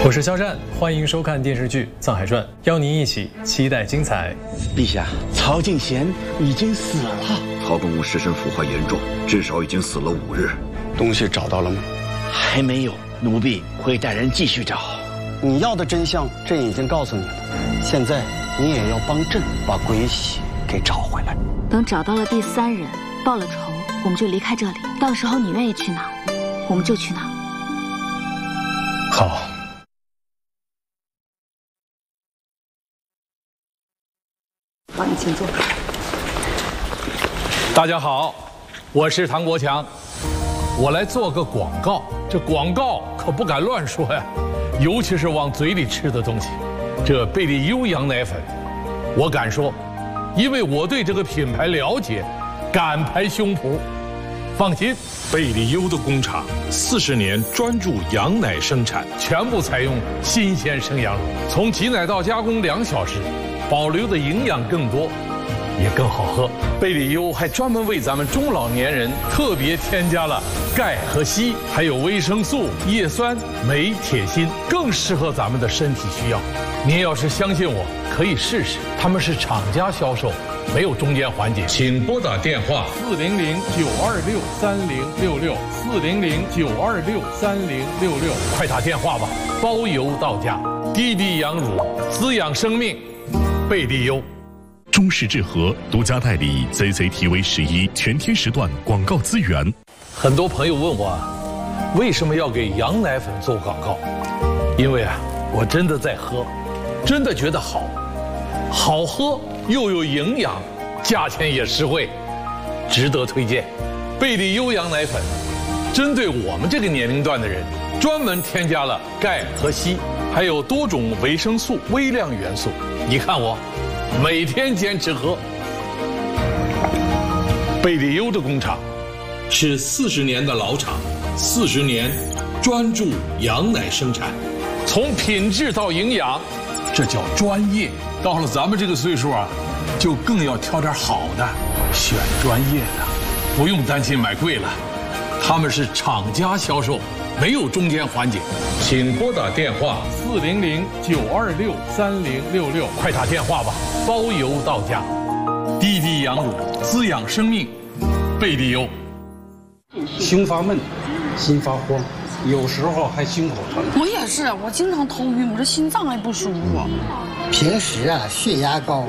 我是肖战，欢迎收看电视剧《藏海传》，邀您一起期待精彩。 陛下，曹敬贤已经死了。 曹公公尸身腐坏严重，至少已经死了5日。 东西找到了吗？ 还没有，奴婢会带人继续找。 你要的真相，朕已经告诉你了。现在你也要帮朕把鬼玺给找回来。 等找到了第3人，报了仇，我们就离开这里。到时候你愿意去哪，我们就去哪。 好。 帮你请坐。 大家好，我是唐国强，我来做个广告。这广告可不敢乱说呀，尤其是往嘴里吃的东西。这贝利优羊奶粉，我敢说，因为我对这个品牌了解，敢拍胸脯。放心， 贝利优的工厂40年专注羊奶生产， 全部采用新鲜生羊乳，从挤奶到加工2小时。保留的营养更多，也更好喝。贝利优还专门为咱们中老年人特别添加了钙和硒，还有维生素、叶酸、镁、铁、锌，更适合咱们的身体需要。您要是相信我，可以试试。他们是厂家销售，没有中间环节。请拨打电话400-926-3066，400-926-3066，快打电话吧，包邮到家。滴滴羊乳，滋养生命。贝利优， 中式制和独家代理 CCTV11全天时段广告资源。 很多朋友问我，为什么要给羊奶粉做广告？因为我真的在喝，真的觉得好，好喝又有营养，价钱也实惠，值得推荐。贝利优羊奶粉，针对我们这个年龄段的人，专门添加了钙和硒，还有多种维生素、微量元素。你看我，每天坚持喝。贝利优的工厂是40年的老厂，40年专注羊奶生产，从品质到营养，这叫专业。到了咱们这个岁数就更要挑点好的，选专业的，不用担心买贵了。他们是厂家销售，没有中间环节。请拨打电话400-926-3066，快打电话吧，包邮到家。滴滴羊乳，滋养生命。贝利优。 胸发闷，心发慌，有时候还心口疼。 我也是，我经常头晕，我这心脏也不舒服。 平时血压高，